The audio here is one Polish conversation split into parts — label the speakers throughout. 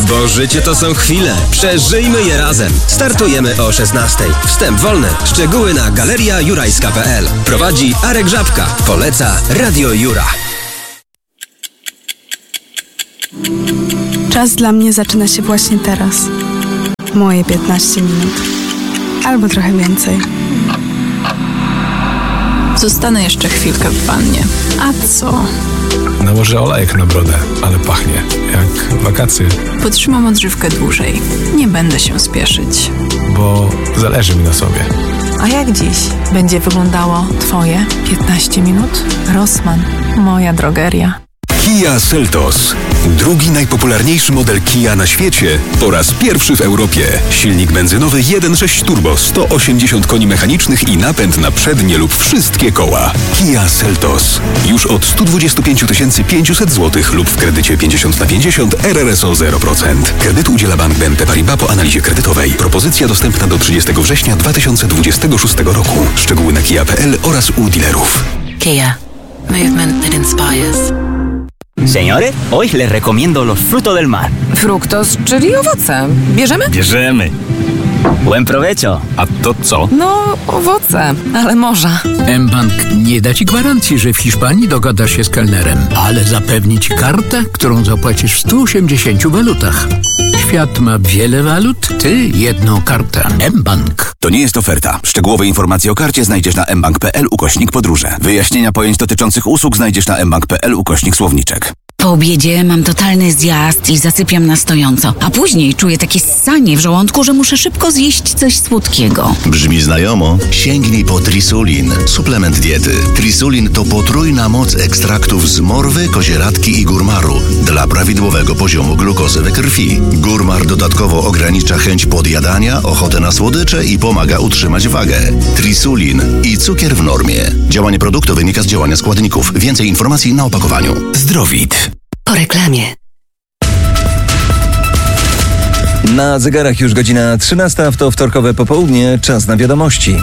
Speaker 1: Bo życie to są chwile. Przeżyjmy je razem. Startujemy o 16:00. Wstęp wolny. Szczegóły na galeriajurajska.pl. Prowadzi Arek Żabka. Poleca Radio Jura.
Speaker 2: Czas dla mnie zaczyna się właśnie teraz. Moje 15 minut. Albo trochę więcej.
Speaker 3: Zostanę jeszcze chwilkę w wannie. A co?
Speaker 4: Nałożę olejek na brodę, ale pachnie jak wakacje.
Speaker 3: Potrzymam odżywkę dłużej. Nie będę się spieszyć.
Speaker 4: Bo zależy mi na sobie.
Speaker 5: A jak dziś będzie wyglądało Twoje 15 minut? Rossmann, moja drogeria.
Speaker 6: Kia Seltos. Drugi najpopularniejszy model Kia na świecie po raz pierwszy w Europie. Silnik benzynowy 1.6 turbo, 180 koni mechanicznych i napęd na przednie lub wszystkie koła. Kia Seltos. Już od 125 500 zł lub w kredycie 50/50 RRSO 0%. Kredytu udziela Bank BNP Paribas po analizie kredytowej. Propozycja dostępna do 30 września 2026 roku. Szczegóły na kia.pl oraz u dealerów.
Speaker 7: Kia. Movement that inspires.
Speaker 8: Señores, hoy les recomiendo los frutos del mar.
Speaker 5: Fruktos, czyli owoce. Bierzemy?
Speaker 8: Bierzemy. Buen provecho.
Speaker 4: A to co?
Speaker 5: No, owoce, ale morza.
Speaker 9: mBank nie da Ci gwarancji, że w Hiszpanii dogadasz się z kelnerem, ale zapewni Ci kartę, którą zapłacisz w 180 walutach. Świat ma wiele walut, Ty jedną kartę. mBank.
Speaker 6: To nie jest oferta. Szczegółowe informacje o karcie znajdziesz na mbank.pl/podróże. Wyjaśnienia pojęć dotyczących usług znajdziesz na mbank.pl/słowniczek.
Speaker 7: Po obiedzie mam totalny zjazd i zasypiam na stojąco, a później czuję takie ssanie w żołądku, że muszę szybko zjeść coś słodkiego.
Speaker 10: Brzmi znajomo? Sięgnij po Trisulin, suplement diety. Trisulin to potrójna moc ekstraktów z morwy, kozieradki i górmaru dla prawidłowego poziomu glukozy we krwi. Górmar dodatkowo ogranicza chęć podjadania, ochotę na słodycze i pomaga utrzymać wagę. Trisulin i cukier w normie. Działanie produktu wynika z działania składników. Więcej informacji na opakowaniu.
Speaker 6: Zdrowit.
Speaker 7: Po reklamie.
Speaker 11: Na zegarach już godzina 13, w to wtorkowe popołudnie, czas na wiadomości.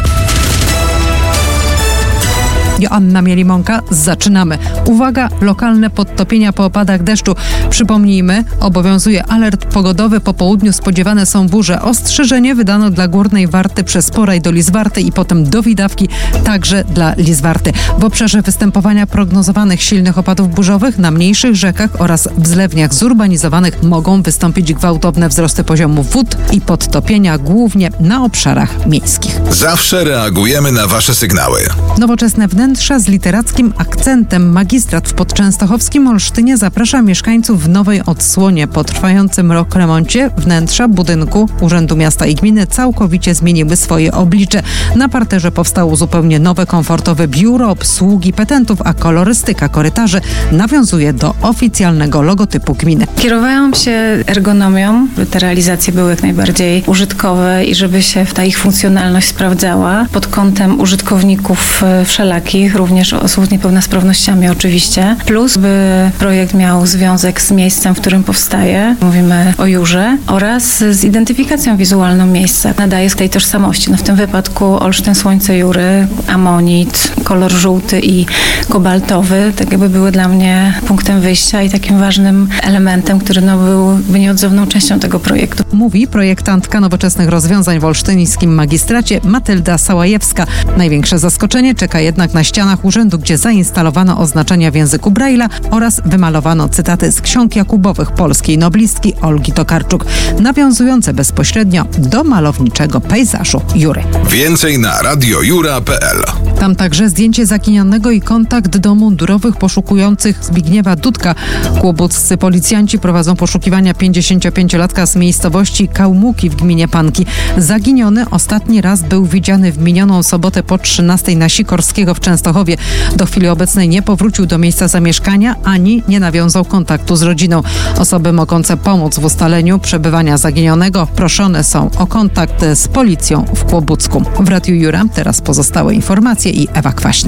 Speaker 12: Joanna Mielimonka, zaczynamy. Uwaga, lokalne podtopienia po opadach deszczu. Przypomnijmy, obowiązuje alert pogodowy, po południu spodziewane są burze. Ostrzeżenie wydano dla Górnej Warty przez Poraj do Lizwarty i potem do Widawki, także dla Lizwarty. W obszarze występowania prognozowanych silnych opadów burzowych na mniejszych rzekach oraz w zlewniach zurbanizowanych mogą wystąpić gwałtowne wzrosty poziomu wód i podtopienia, głównie na obszarach miejskich.
Speaker 13: Zawsze reagujemy na Wasze sygnały.
Speaker 12: Nowoczesne wnętrza z literackim akcentem. Magistrat w podczęstochowskim Olsztynie zaprasza mieszkańców w nowej odsłonie. Po trwającym rok remoncie wnętrza budynku Urzędu Miasta i Gminy całkowicie zmieniły swoje oblicze. Na parterze powstało zupełnie nowe, komfortowe biuro obsługi petentów, a kolorystyka korytarzy nawiązuje do oficjalnego logotypu gminy.
Speaker 14: Kierowałam się ergonomią, by te realizacje były jak najbardziej użytkowe i żeby się ta ich funkcjonalność sprawdzała pod kątem użytkowników wszelakich, również osób z niepełnosprawnościami oczywiście, plus by projekt miał związek z miejscem, w którym powstaje, mówimy o Jurze, oraz z identyfikacją wizualną miejsca. Nadaje tej tożsamości. W tym wypadku Olsztyn Słońce Jury, amonit, kolor żółty i kobaltowy, tak jakby były dla mnie punktem wyjścia i takim ważnym elementem, który byłby nieodzowną częścią tego projektu.
Speaker 12: Mówi projektantka nowoczesnych rozwiązań w olsztyńskim magistracie Matylda Sałajewska. Największe zaskoczenie czeka jednak na ścianach urzędu, gdzie zainstalowano oznaczenia w języku Braille'a oraz wymalowano cytaty z ksiąg Jakubowych polskiej noblistki Olgi Tokarczuk, nawiązujące bezpośrednio do malowniczego pejzażu Jury.
Speaker 13: Więcej na radiojura.pl.
Speaker 12: Tam także zdjęcie zaginionego i kontakt do mundurowych poszukujących Zbigniewa Dudka. Kłobuccy policjanci prowadzą poszukiwania 55-latka z miejscowości Kałmuki w gminie Panki. Zaginiony ostatni raz był widziany w minioną sobotę po 13 na Sikorskiego w Częstochowie. Do chwili obecnej nie powrócił do miejsca zamieszkania ani nie nawiązał kontaktu z rodziną. Osoby mogące pomóc w ustaleniu przebywania zaginionego proszone są o kontakt z policją w Kłobucku. W Radiu Jura teraz pozostałe informacje i Ewa Kwaśny.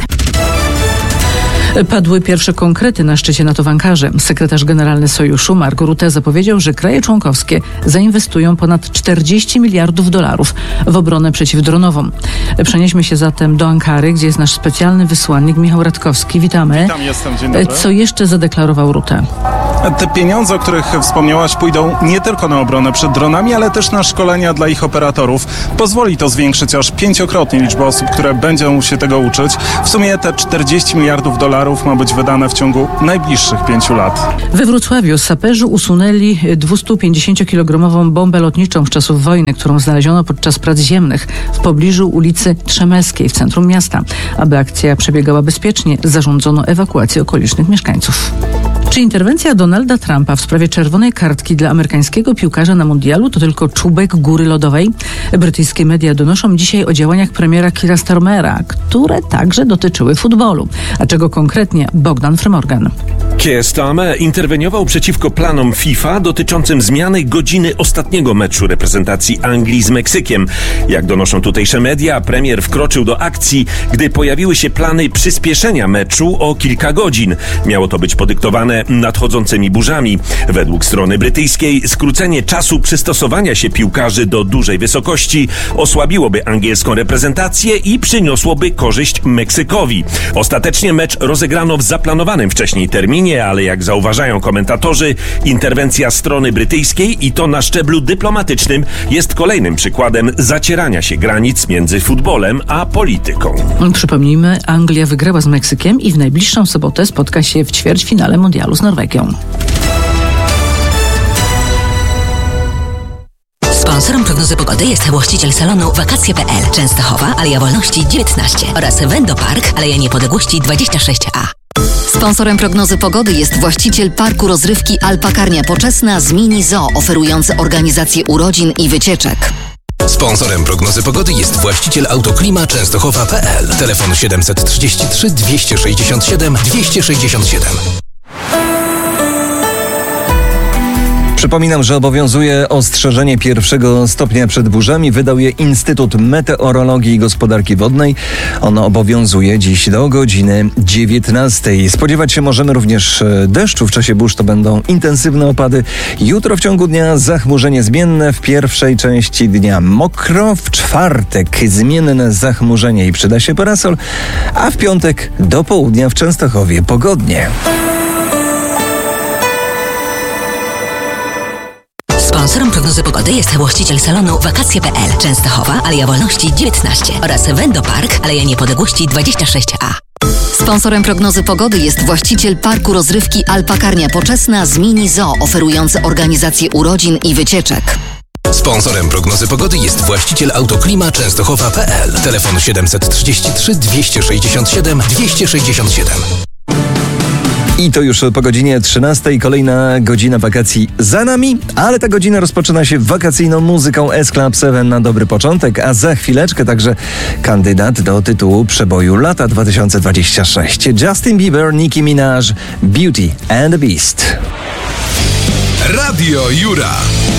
Speaker 15: Padły pierwsze konkrety na szczycie NATO w Ankarze. Sekretarz generalny Sojuszu Mark Rutte zapowiedział, że kraje członkowskie zainwestują ponad $40 miliardów w obronę przeciwdronową. Przenieśmy się zatem do Ankary, gdzie jest nasz specjalny wysłannik Michał Radkowski. Witamy.
Speaker 16: Witam, jestem. Dzień dobry.
Speaker 15: Co jeszcze zadeklarował Rutte?
Speaker 16: Te pieniądze, o których wspomniałaś, pójdą nie tylko na obronę przed dronami, ale też na szkolenia dla ich operatorów. Pozwoli to zwiększyć aż 5-krotnie liczbę osób, które będą się tego uczyć. W sumie te $40 miliardów ma być wydane w ciągu najbliższych 5 lat.
Speaker 15: We Wrocławiu saperzy usunęli 250-kilogramową bombę lotniczą z czasów wojny, którą znaleziono podczas prac ziemnych w pobliżu ulicy Trzemelskiej w centrum miasta. Aby akcja przebiegała bezpiecznie, zarządzono ewakuację okolicznych mieszkańców. Czy interwencja Donalda Trumpa w sprawie czerwonej kartki dla amerykańskiego piłkarza na mundialu to tylko czubek góry lodowej? Brytyjskie media donoszą dzisiaj o działaniach premiera Keira Starmera, które także dotyczyły futbolu. A czego konkretnie? Bogdan Frymorgan.
Speaker 17: Keir Starmer interweniował przeciwko planom FIFA dotyczącym zmiany godziny ostatniego meczu reprezentacji Anglii z Meksykiem. Jak donoszą tutejsze media, premier wkroczył do akcji, gdy pojawiły się plany przyspieszenia meczu o kilka godzin. Miało to być podyktowane nadchodzącymi burzami. Według strony brytyjskiej skrócenie czasu przystosowania się piłkarzy do dużej wysokości osłabiłoby angielską reprezentację i przyniosłoby korzyść Meksykowi. Ostatecznie mecz rozegrano w zaplanowanym wcześniej terminie, ale jak zauważają komentatorzy, interwencja strony brytyjskiej i to na szczeblu dyplomatycznym jest kolejnym przykładem zacierania się granic między futbolem a polityką.
Speaker 15: Przypomnijmy, Anglia wygrała z Meksykiem i w najbliższą sobotę spotka się w ćwierćfinale mundialu z Norwegią.
Speaker 18: Sponsorem prognozy pogody jest właściciel salonu Wakacje.pl, Częstochowa, Aleja Wolności 19 oraz Wendopark, Aleja Niepodległości 26A.
Speaker 19: Sponsorem prognozy pogody jest właściciel parku rozrywki Alpakarnia Poczesna z Mini Zoo, oferujący organizację urodzin i wycieczek.
Speaker 1: Sponsorem prognozy pogody jest właściciel Autoklima Częstochowa.pl. Telefon 733 267 267.
Speaker 11: Przypominam, że obowiązuje ostrzeżenie 1. stopnia przed burzami. Wydał je Instytut Meteorologii i Gospodarki Wodnej. Ono obowiązuje dziś do godziny 19. Spodziewać się możemy również deszczu. W czasie burz to będą intensywne opady. Jutro w ciągu dnia zachmurzenie zmienne. W pierwszej części dnia mokro. W czwartek zmienne zachmurzenie i przyda się parasol. A w piątek do południa w Częstochowie pogodnie.
Speaker 18: Sponsorem prognozy pogody jest właściciel salonu Wakacje.pl, Częstochowa, Aleja Wolności 19 oraz Wendopark, Aleja Niepodległości 26A.
Speaker 19: Sponsorem prognozy pogody jest właściciel parku rozrywki Alpakarnia Poczesna z Mini Zoo, oferujący organizację urodzin i wycieczek.
Speaker 1: Sponsorem prognozy pogody jest właściciel Autoklima Częstochowa.pl. Telefon 733 267 267. I to już po godzinie 13. Kolejna godzina wakacji za nami, ale ta godzina rozpoczyna się wakacyjną muzyką S-Club 7 na dobry początek, a za chwileczkę także kandydat do tytułu przeboju lata 2026. Justin Bieber, Nicki Minaj, Beauty and the Beast.
Speaker 13: Radio Jura.